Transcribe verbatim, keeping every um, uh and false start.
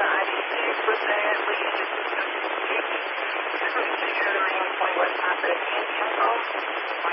ninety-six percent, lead distance fifty. This is six seven nine point West High seventeen info.